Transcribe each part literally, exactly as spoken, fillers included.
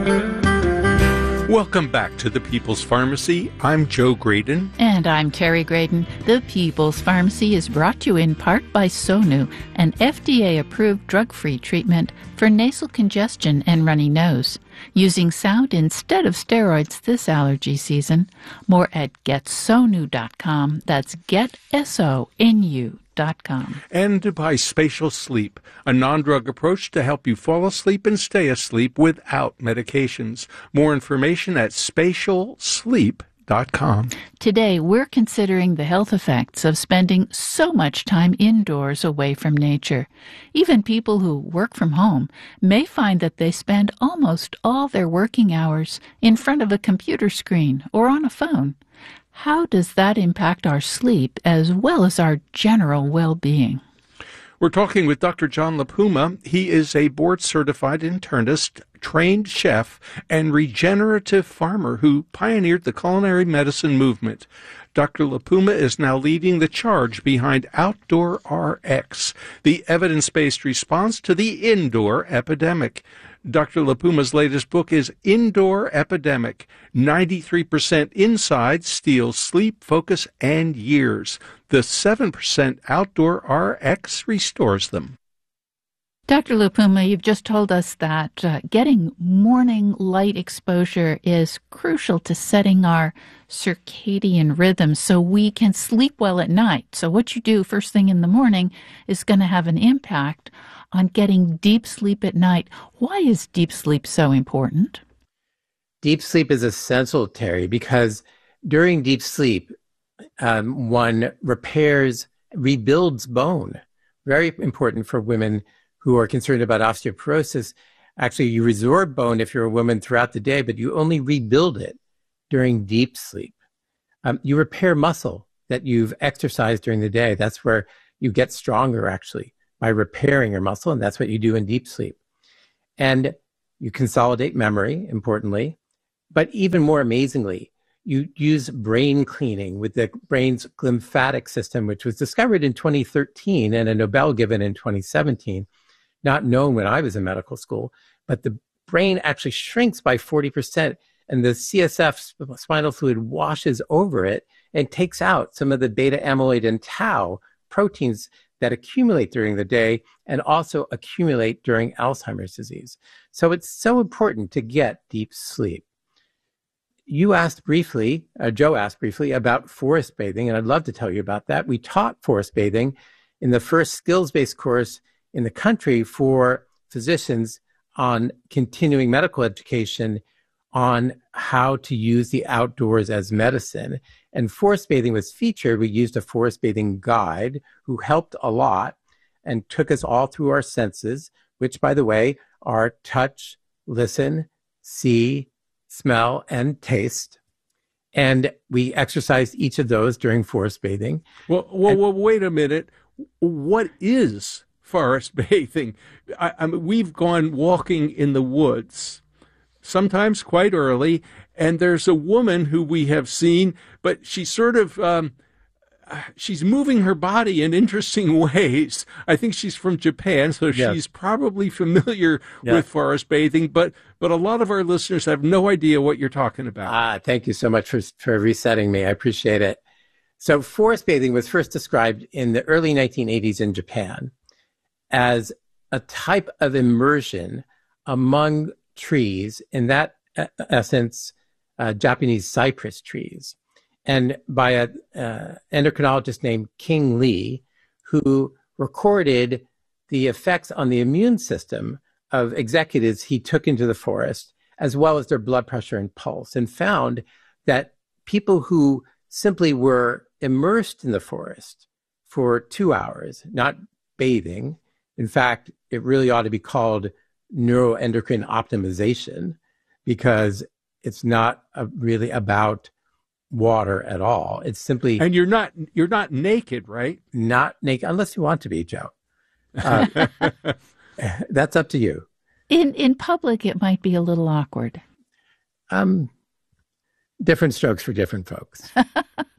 Welcome back to the People's Pharmacy. I'm Joe Graydon. And I'm Terry Graydon. The People's Pharmacy is brought to you in part by Sonu, an F D A-approved drug-free treatment for nasal congestion and runny nose. Using sound instead of steroids this allergy season. More at get sonu dot com. That's get S O N U dot com. And by Spatial Sleep, a non-drug approach to help you fall asleep and stay asleep without medications. More information at spatial sleep dot com. Today, we're considering the health effects of spending so much time indoors away from nature. Even people who work from home may find that they spend almost all their working hours in front of a computer screen or on a phone. How does that impact our sleep as well as our general well-being? We're talking with Doctor John LaPuma. He is a board-certified internist, trained chef, and regenerative farmer who pioneered the culinary medicine movement. Doctor LaPuma is now leading the charge behind Outdoor R X, the evidence-based response to the indoor epidemic. Doctor LaPuma's latest book is Indoor Epidemic. ninety-three percent inside steals sleep, focus, and years. The seven percent Outdoor R X restores them. Doctor LaPuma, you've just told us that uh, getting morning light exposure is crucial to setting our circadian rhythm so we can sleep well at night. So what you do first thing in the morning is going to have an impact on getting deep sleep at night. Why is deep sleep so important? Deep sleep is essential, Terry, because during deep sleep, um, one repairs, rebuilds bone. Very important for women who are concerned about osteoporosis. Actually, you resorb bone if you're a woman throughout the day, but you only rebuild it during deep sleep. Um, you repair muscle that you've exercised during the day. That's where you get stronger, actually, by repairing your muscle, and that's what you do in deep sleep. And you consolidate memory, importantly, but even more amazingly, you use brain cleaning with the brain's lymphatic system, which was discovered in twenty thirteen and a Nobel given in twenty seventeen, not known when I was in medical school, but the brain actually shrinks by forty percent, and the C S F, spinal fluid, washes over it and takes out some of the beta amyloid and tau proteins that accumulate during the day and also accumulate during Alzheimer's disease. So it's so important to get deep sleep. You asked briefly, uh, Joe asked briefly about forest bathing, and I'd love to tell you about that. We taught forest bathing in the first skills-based course in the country for physicians on continuing medical education on how to use the outdoors as medicine. And forest bathing was featured. We used a forest bathing guide who helped a lot and took us all through our senses, which, by the way, are touch, listen, see, smell, and taste. And we exercised each of those during forest bathing. Well, well, and, well wait a minute. What is forest bathing? I, I mean, we've gone walking in the woods, sometimes quite early, and there's a woman who we have seen, but she's sort of, um, she's moving her body in interesting ways. I think she's from Japan, so yes. she's probably familiar yeah. with forest bathing, but but a lot of our listeners have no idea what you're talking about. Ah, thank you so much for, for resetting me. I appreciate it. So forest bathing was first described in the early nineteen eighties in Japan as a type of immersion among trees, in that essence, uh, Japanese cypress trees, and by an uh, endocrinologist named King Lee, who recorded the effects on the immune system of executives he took into the forest, as well as their blood pressure and pulse, and found that people who simply were immersed in the forest for two hours, not bathing, in fact, it really ought to be called neuroendocrine optimization, because it's not a, really about water at all. It's simply and you're not you're not naked, right? Not naked, unless you want to be, Joe. Uh, that's up to you. In in public, it might be a little awkward. Um, different strokes for different folks. Okay.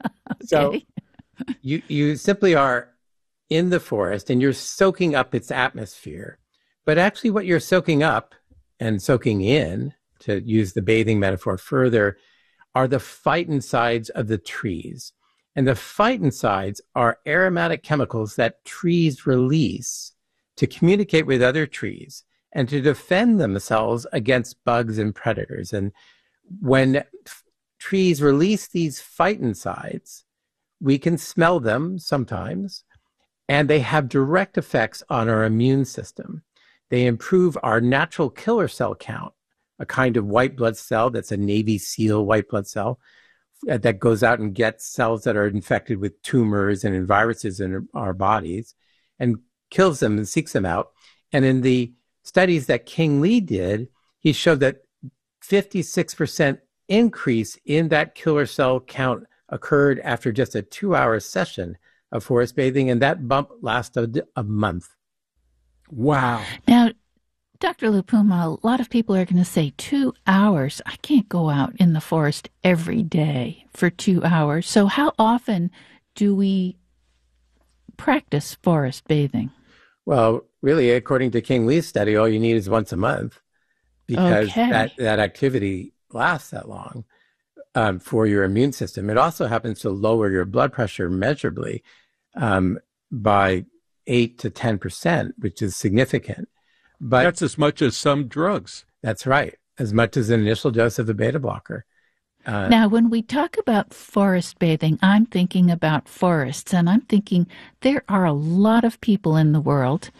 So you you simply are in the forest and you're soaking up its atmosphere. But actually what you're soaking up and soaking in, to use the bathing metaphor further, are the phytoncides of the trees. And the phytoncides are aromatic chemicals that trees release to communicate with other trees and to defend themselves against bugs and predators. And when f- trees release these phytoncides, we can smell them sometimes, and they have direct effects on our immune system. They improve our natural killer cell count, a kind of white blood cell that's a Navy SEAL white blood cell that goes out and gets cells that are infected with tumors and viruses in our bodies and kills them and seeks them out. And in the studies that King Lee did, he showed that fifty-six percent increase in that killer cell count occurred after just a two-hour session of forest bathing, and that bump lasted a month. Wow. Now, Doctor Lupuma, a lot of people are going to say two hours. I can't go out in the forest every day for two hours. So how often do we practice forest bathing? Well, really, according to King Lee's study, all you need is once a month because Okay. that, that activity lasts that long um, for your immune system. It also happens to lower your blood pressure measurably um, by eight to ten percent, which is significant. But that's as much as some drugs. That's right, as much as an initial dose of the beta blocker. Uh, Now, when we talk about forest bathing, I'm thinking about forests, and I'm thinking there are a lot of people in the world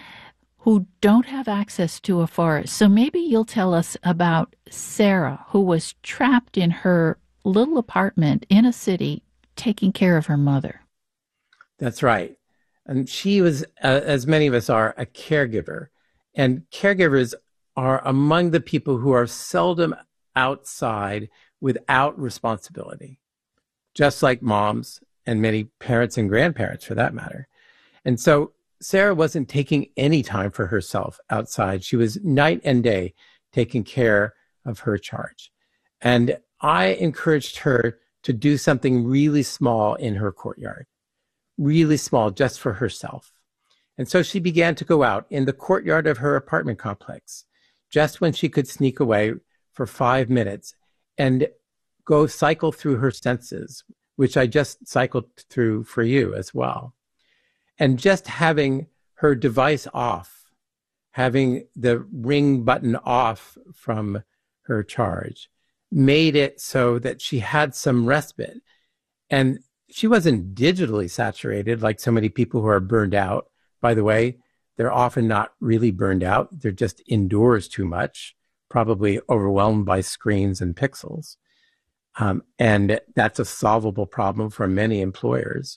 who don't have access to a forest. So maybe you'll tell us about Sarah, who was trapped in her little apartment in a city taking care of her mother. That's right. And she was, uh, as many of us are, a caregiver. And caregivers are among the people who are seldom outside without responsibility, just like moms and many parents and grandparents for that matter. And so Sarah wasn't taking any time for herself outside. She was night and day taking care of her charge. And I encouraged her to do something really small in her courtyard, really small just for herself. And so she began to go out in the courtyard of her apartment complex, just when she could sneak away for five minutes and go cycle through her senses, which I just cycled through for you as well. And just having her device off, having the ring button off from her charge, made it so that she had some respite. And she wasn't digitally saturated like so many people who are burned out. By the way, they're often not really burned out. They're just indoors too much, probably overwhelmed by screens and pixels. Um, and that's a solvable problem for many employers.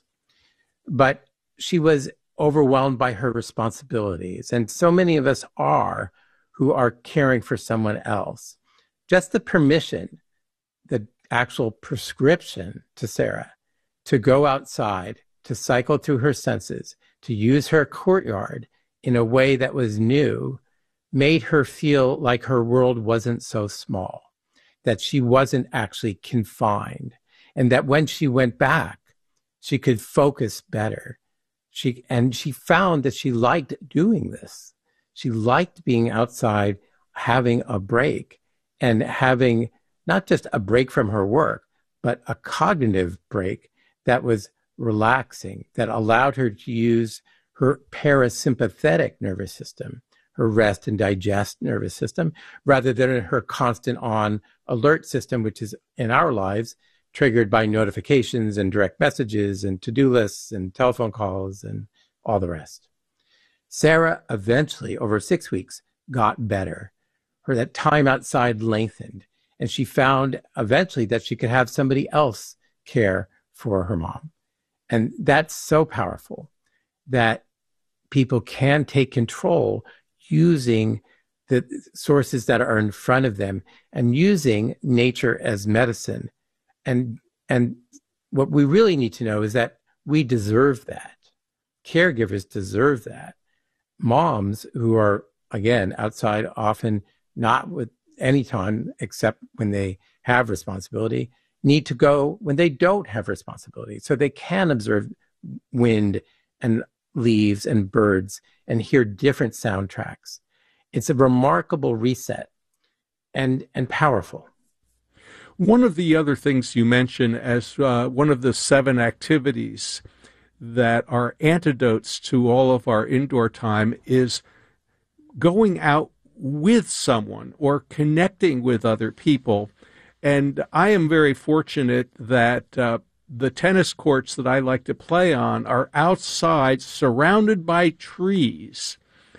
But she was overwhelmed by her responsibilities. And so many of us are who are caring for someone else. Just the permission, the actual prescription to Sarah to go outside, to cycle through her senses, to use her courtyard in a way that was new, made her feel like her world wasn't so small, that she wasn't actually confined, and that when she went back, she could focus better. She, and she found that she liked doing this. She liked being outside, having a break, and having not just a break from her work, but a cognitive break that was relaxing, that allowed her to use her parasympathetic nervous system, her rest and digest nervous system, rather than her constant on alert system, which is in our lives triggered by notifications and direct messages and to-do lists and telephone calls and all the rest. Sarah eventually, over six weeks, got better. Her that time outside lengthened, and she found eventually that she could have somebody else care for her mom. And that's so powerful that people can take control using the sources that are in front of them and using nature as medicine. And, and what we really need to know is that we deserve that. Caregivers deserve that. Moms who are, again, outside often not with any time except when they have responsibility, need to go when they don't have responsibility. So they can observe wind and leaves and birds and hear different soundtracks. It's a remarkable reset. and, and powerful. One of the other things you mention as uh, one of the seven activities that are antidotes to all of our indoor time is going out with someone or connecting with other people. And I am very fortunate that uh, the tennis courts that I like to play on are outside, surrounded by trees.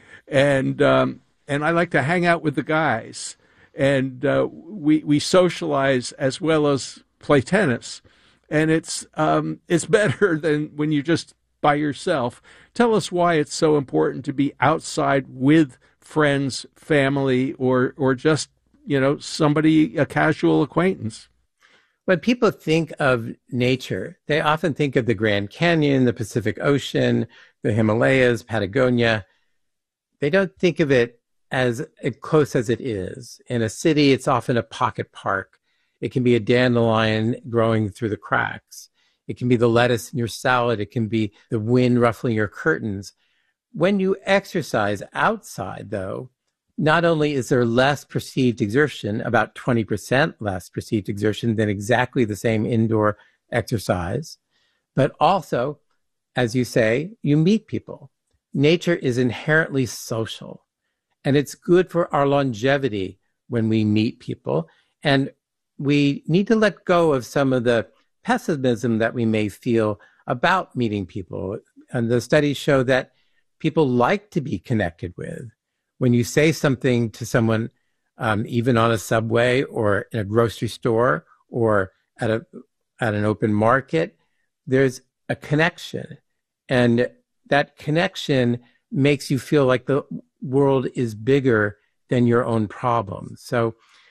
And um, and I like to hang out with the guys. And uh, we we socialize as well as play tennis. And it's um, it's better than when you're just by yourself. Tell us why it's so important to be outside with friends, family, or or just, you know, somebody, a casual acquaintance. When people think of nature, they often think of the Grand Canyon, the Pacific Ocean, the Himalayas, Patagonia. They don't think of it as close as it is. In a city, it's often a pocket park. It can be a dandelion growing through the cracks. It can be the lettuce in your salad. It can be the wind ruffling your curtains. When you exercise outside, though, not only is there less perceived exertion, about twenty percent less perceived exertion than exactly the same indoor exercise, but also, as you say, you meet people. Nature is inherently social, and it's good for our longevity when we meet people. And we need to let go of some of the pessimism that we may feel about meeting people. And the studies show that people like to be connected with. When you say something to someone, um, even on a subway or in a grocery store or at a at an open market, there's a connection. And that connection makes you feel like the world is bigger than your own problems. So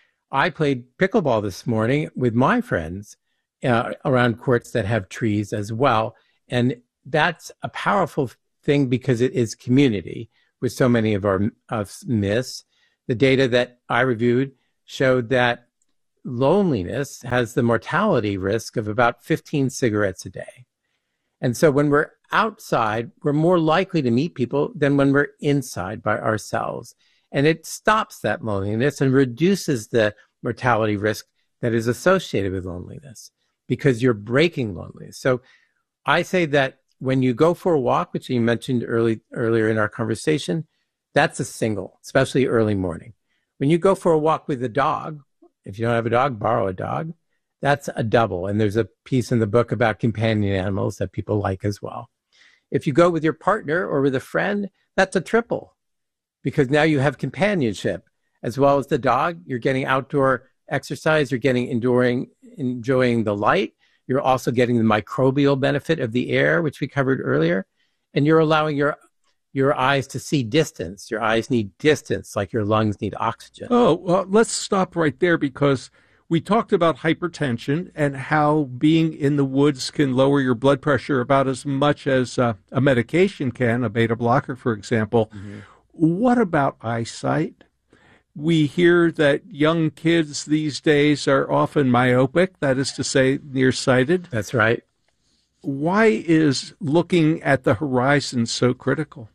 I played pickleball this morning with my friends uh, around courts that have trees as well. And that's a powerful thing because it is community, which so many of our us miss. The data that I reviewed showed that loneliness has the mortality risk of about fifteen cigarettes a day. And so when we're outside, we're more likely to meet people than when we're inside by ourselves. And it stops that loneliness and reduces the mortality risk that is associated with loneliness because you're breaking loneliness. So I say that when you go for a walk, which you mentioned early, earlier in our conversation, that's a single, especially early morning. When you go for a walk with a dog, if you don't have a dog, borrow a dog, that's a double. And there's a piece in the book about companion animals that people like as well. If you go with your partner or with a friend, that's a triple because now you have companionship as well as the dog. You're getting outdoor exercise. You're getting enduring, enjoying the light. You're also getting the microbial benefit of the air, which we covered earlier. And you're allowing your your eyes to see distance. Your eyes need distance like your lungs need oxygen. Oh, well, let's stop right there because we talked about hypertension and how being in the woods can lower your blood pressure about as much as uh, a medication can, a beta blocker, for example. Mm-hmm. What about eyesight? We hear that young kids these days are often myopic, that is to say, nearsighted. That's right. Why is looking at the horizon so critical?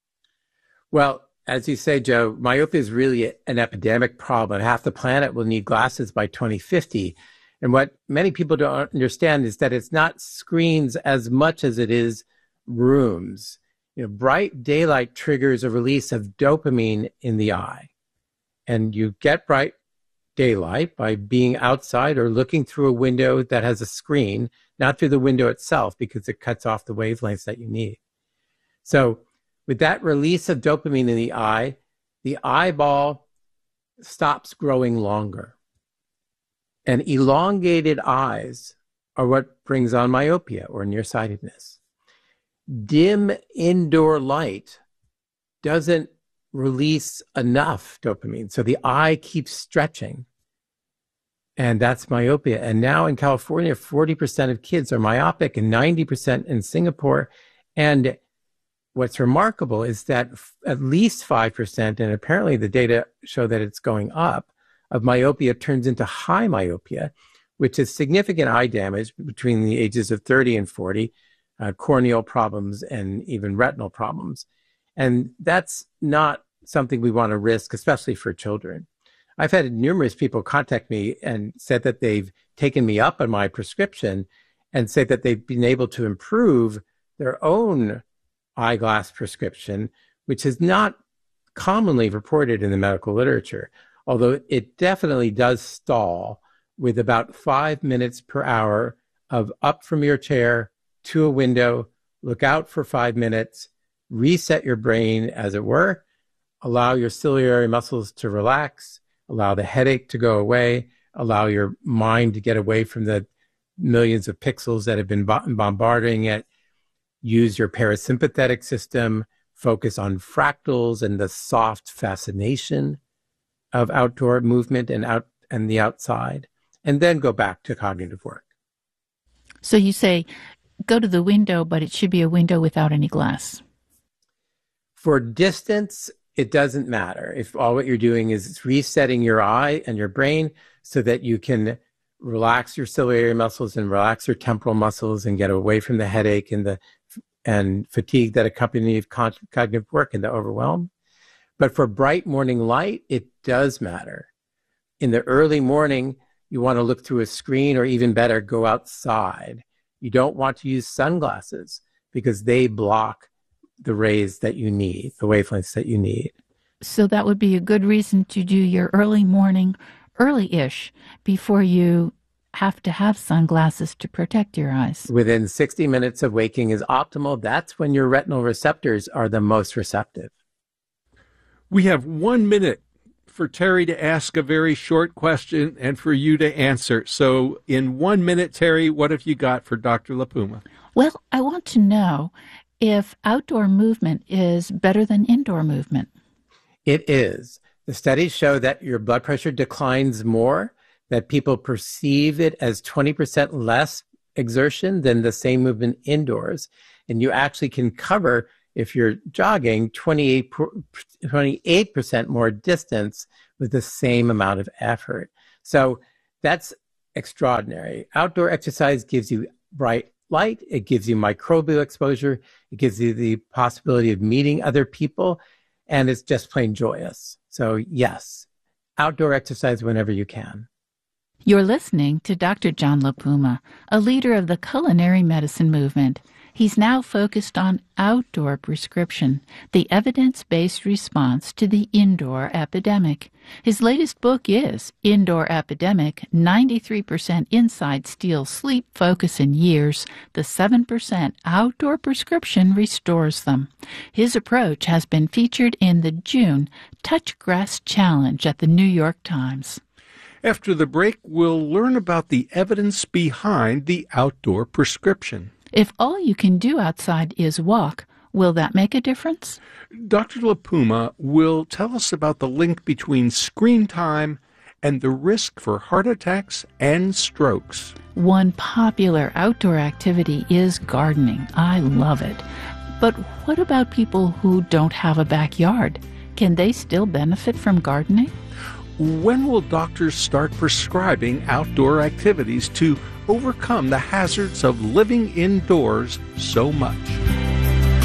Well, as you say, Joe, myopia is really an epidemic problem. Half the planet will need glasses by twenty fifty. And what many people don't understand is that it's not screens as much as it is rooms. You know, bright daylight triggers a release of dopamine in the eye. And you get bright daylight by being outside or looking through a window that has a screen, not through the window itself because it cuts off the wavelengths that you need. So with that release of dopamine in the eye, the eyeball stops growing longer. And elongated eyes are what brings on myopia or nearsightedness. Dim indoor light doesn't release enough dopamine. So the eye keeps stretching. And that's myopia. And now in California, forty percent of kids are myopic and ninety percent in Singapore. And what's remarkable is that at least five percent, and apparently the data show that it's going up, of myopia turns into high myopia, which is significant eye damage between the ages of thirty and forty, uh, corneal problems, and even retinal problems. And that's not something we want to risk, especially for children. I've had numerous people contact me and said that they've taken me up on my prescription and say that they've been able to improve their own eyeglass prescription, which is not commonly reported in the medical literature, although it definitely does stall with about five minutes per hour of up from your chair to a window, look out for five minutes, reset your brain, as it were, allow your ciliary muscles to relax, allow the headache to go away, allow your mind to get away from the millions of pixels that have been bombarding it, use your parasympathetic system, focus on fractals and the soft fascination of outdoor movement and out and the outside, and then go back to cognitive work. So you say, go to the window, but it should be a window without any glass. For distance, it doesn't matter. If all what you're doing is resetting your eye and your brain so that you can relax your ciliary muscles and relax your temporal muscles and get away from the headache and the and fatigue that accompany cognitive work and the overwhelm. But for bright morning light, it does matter. In the early morning, you want to look through a screen, or even better, go outside. You don't want to use sunglasses because they block the rays that you need, the wavelengths that you need. So that would be a good reason to do your early morning, early-ish, before you have to have sunglasses to protect your eyes. Within sixty minutes of waking is optimal. That's when your retinal receptors are the most receptive. We have one minute for Terry to ask a very short question and for you to answer. So in one minute, Terry, what have you got for Doctor LaPuma? Well, I want to know if outdoor movement is better than indoor movement. It is. The studies show that your blood pressure declines more, that people perceive it as twenty percent less exertion than the same movement indoors. And you actually can cover, if you're jogging, twenty-eight percent more distance with the same amount of effort. So that's extraordinary. Outdoor exercise gives you bright light. It gives you microbial exposure. It gives you the possibility of meeting other people. And it's just plain joyous. So yes, outdoor exercise whenever you can. You're listening to Doctor John LaPuma, a leader of the culinary medicine movement. He's now focused on outdoor prescription, the evidence-based response to the indoor epidemic. His latest book is Indoor Epidemic, ninety-three percent Inside Steals Sleep Focus in Years, the seven percent Outdoor Prescription Restores Them. His approach has been featured in the June Touch Grass Challenge at the New York Times. After the break, we'll learn about the evidence behind the outdoor prescription. If all you can do outside is walk, will that make a difference? Doctor LaPuma will tell us about the link between screen time and the risk for heart attacks and strokes. One popular outdoor activity is gardening. I love it. But what about people who don't have a backyard? Can they still benefit from gardening? When will doctors start prescribing outdoor activities to overcome the hazards of living indoors so much?